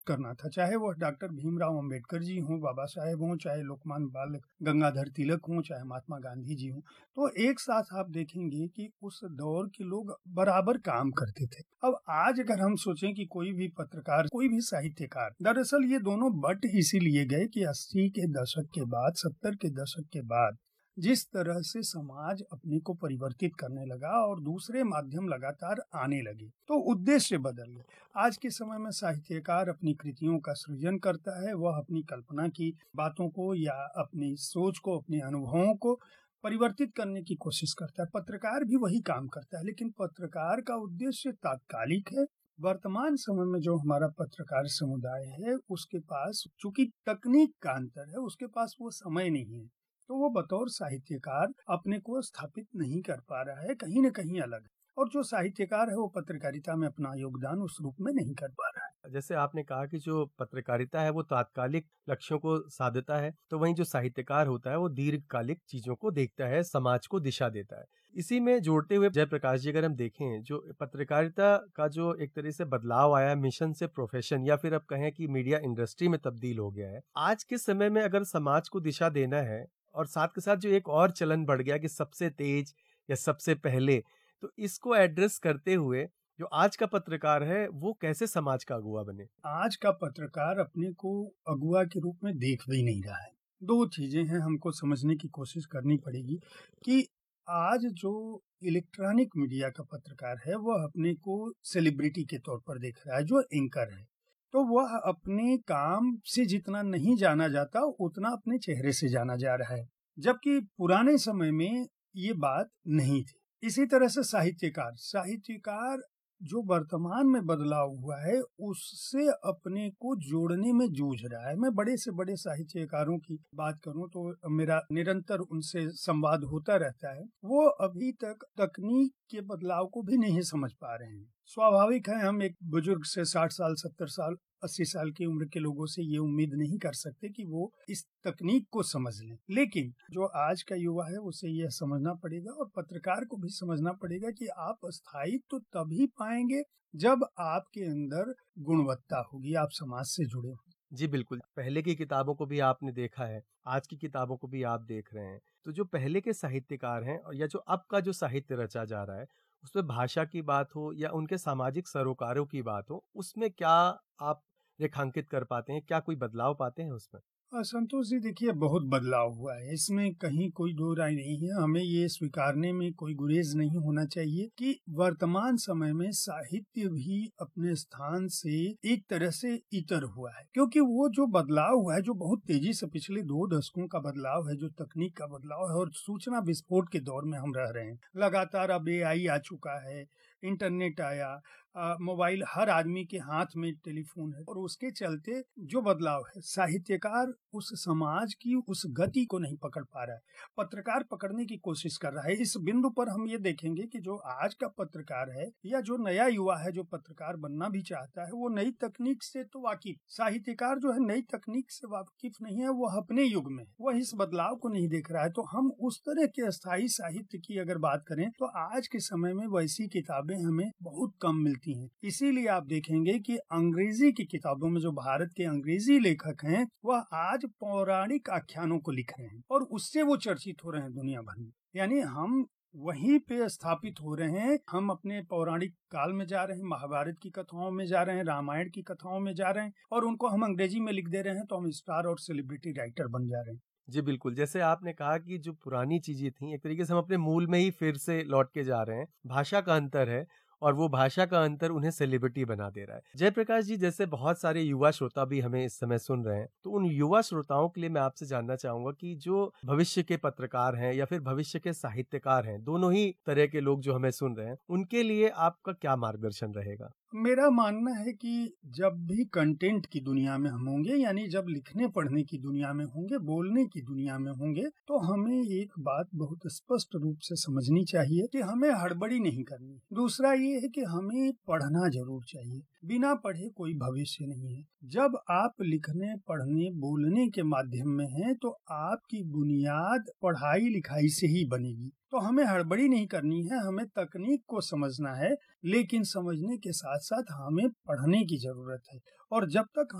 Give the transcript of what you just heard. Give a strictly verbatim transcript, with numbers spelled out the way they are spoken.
करना था, चाहे वह डॉक्टर भीमराव अंबेडकर जी हों, बाबा साहेब हों, चाहे लोकमान्य बाल गंगाधर तिलक हों, चाहे महात्मा गांधी जी हों। तो एक साथ आप देखेंगे कि उस दौर के लोग बराबर काम करते थे। अब आज अगर हम सोचें कि कोई भी पत्रकार, कोई भी साहित्यकार, दरअसल ये दोनों बट इसीलिए गए कि अस्सी के दशक के बाद, सत्तर के दशक के बाद जिस तरह से समाज अपने को परिवर्तित करने लगा और दूसरे माध्यम लगातार आने लगे, तो उद्देश्य बदल गए। आज के समय में साहित्यकार अपनी कृतियों का सृजन करता है, वह अपनी कल्पना की बातों को या अपनी सोच को, अपने अनुभवों को परिवर्तित करने की कोशिश करता है। पत्रकार भी वही काम करता है, लेकिन पत्रकार का उद्देश्य तात्कालिक है। वर्तमान समय में जो हमारा पत्रकार समुदाय है, उसके पास चूंकि तकनीक का अंतर है, उसके पास वो समय नहीं है, तो वो बतौर साहित्यकार अपने को स्थापित नहीं कर पा रहा है, कहीं न कहीं अलग है। और जो साहित्यकार है वो पत्रकारिता में अपना योगदान उस रूप में नहीं कर पा रहा है। जैसे आपने कहा कि जो पत्रकारिता है वो तात्कालिक लक्ष्यों को साधता है, तो वहीं जो साहित्यकार होता है वो दीर्घकालिक चीजों को देखता है, समाज को दिशा देता है। इसी में जोड़ते हुए जयप्रकाश जी, अगर हम देखें जो पत्रकारिता का जो एक तरह से बदलाव आया, मिशन से प्रोफेशन, या फिर अब कहें कि मीडिया इंडस्ट्री में तब्दील हो गया है, आज के समय में अगर समाज को दिशा देना है और साथ के साथ जो एक और चलन बढ़ गया कि सबसे तेज या सबसे पहले, तो इसको एड्रेस करते हुए जो आज का पत्रकार है वो कैसे समाज का अगुवा बने? आज का पत्रकार अपने को अगुवा के रूप में देख भी नहीं रहा है। दो चीजें हैं, हमको समझने की कोशिश करनी पड़ेगी कि आज जो इलेक्ट्रॉनिक मीडिया का पत्रकार है वह अपने को सेलिब्रिटी के तौर पर देख रहा है। जो एंकर है तो वह अपने काम से जितना नहीं जाना जाता उतना अपने चेहरे से जाना जा रहा है, जबकि पुराने समय में ये बात नहीं थी। इसी तरह से साहित्यकार साहित्यकार जो वर्तमान में बदलाव हुआ है उससे अपने को जोड़ने में जूझ रहा है। मैं बड़े से बड़े साहित्यकारों की बात करूं तो मेरा निरंतर उनसे संवाद होता रहता है। वो अभी तक तकनीक के बदलाव को भी नहीं समझ पा रहे हैं। स्वाभाविक है, हम एक बुजुर्ग से साठ साल, सत्तर साल, अस्सी साल की उम्र के लोगों से ये उम्मीद नहीं कर सकते कि वो इस तकनीक को समझ लें, लेकिन जो आज का युवा है उसे यह समझना पड़ेगा और पत्रकार को भी समझना पड़ेगा कि आप स्थायित्व तो तभी पाएंगे जब आपके अंदर गुणवत्ता होगी, आप समाज से जुड़े होंगे। जी बिल्कुल, पहले की किताबों को भी आपने देखा है, आज की किताबों को भी आप देख रहे हैं, तो जो पहले के साहित्यकार हैं और या जो अब का जो साहित्य रचा जा रहा है, उसमें भाषा की बात हो या उनके सामाजिक सरोकारों की बात हो, उसमें क्या आप रेखांकित कर पाते हैं? क्या कोई बदलाव पाते हैं उसमें? अ, संतोष जी, देखिए बहुत बदलाव हुआ है, इसमें कहीं कोई दो राय नहीं है। हमें ये स्वीकारने में कोई गुरेज नहीं होना चाहिए कि वर्तमान समय में साहित्य भी अपने स्थान से एक तरह से इतर हुआ है, क्योंकि वो जो बदलाव हुआ है, जो बहुत तेजी से पिछले दो दशकों का बदलाव है, जो तकनीक का बदलाव है और सूचना विस्फोट के दौर में हम रह रहे हैं। लगातार अब ए आई आ चुका है, इंटरनेट आया, मोबाइल हर आदमी के हाथ में टेलीफोन है, और उसके चलते जो बदलाव है, साहित्यकार उस समाज की उस गति को नहीं पकड़ पा रहा है, पत्रकार पकड़ने की कोशिश कर रहा है। इस बिंदु पर हम ये देखेंगे कि जो आज का पत्रकार है या जो नया युवा है जो पत्रकार बनना भी चाहता है, वो नई तकनीक से तो वाकिफ, साहित्यकार जो है नई तकनीक से वाकिफ नहीं है, वो अपने युग में, वह इस बदलाव को नहीं देख रहा है। तो हम उस तरह के स्थायी साहित्य की अगर बात करें तो आज के समय में वैसी किताबें हमें बहुत कम मिलती हैं। इसीलिए आप देखेंगे कि अंग्रेजी की किताबों में जो भारत के अंग्रेजी लेखक हैं वह आज पौराणिक आख्यानों को लिख रहे हैं और उससे वो चर्चित हो रहे हैं दुनिया भर में। यानी हम वहीं पे स्थापित हो रहे हैं, हम अपने पौराणिक काल में जा रहे हैं, महाभारत की कथाओं में जा रहे हैं, रामायण की कथाओं में जा रहे हैं, और उनको हम अंग्रेजी में लिख दे रहे हैं, तो हम स्टार और सेलिब्रिटी राइटर बन जा रहे हैं। जी बिल्कुल, जैसे आपने कहा कि जो पुरानी चीजें थी, एक तरीके से हम अपने मूल में ही फिर से लौट के जा रहे हैं। भाषा का अंतर है और वो भाषा का अंतर उन्हें सेलिब्रिटी बना दे रहा है। जयप्रकाश जी, जैसे बहुत सारे युवा श्रोता भी हमें इस समय सुन रहे हैं, तो उन युवा श्रोताओं के लिए मैं आपसे जानना चाहूंगा कि जो भविष्य के पत्रकार हैं या फिर भविष्य के साहित्यकार हैं, दोनों ही तरह के लोग जो हमें सुन रहे हैं, उनके लिए आपका क्या मार्गदर्शन रहेगा? मेरा मानना है कि जब भी कंटेंट की दुनिया में हम होंगे, यानी जब लिखने पढ़ने की दुनिया में होंगे, बोलने की दुनिया में होंगे, तो हमें एक बात बहुत स्पष्ट रूप से समझनी चाहिए कि हमें हड़बड़ी नहीं करनी। दूसरा ये है कि हमें पढ़ना जरूर चाहिए। बिना पढ़े कोई भविष्य नहीं है। जब आप लिखने, पढ़ने, बोलने के माध्यम में हैं तो आपकी बुनियाद पढ़ाई लिखाई से ही बनेगी। तो हमें हड़बड़ी नहीं करनी है, हमें तकनीक को समझना है, लेकिन समझने के साथ साथ हमें पढ़ने की जरूरत है। और जब तक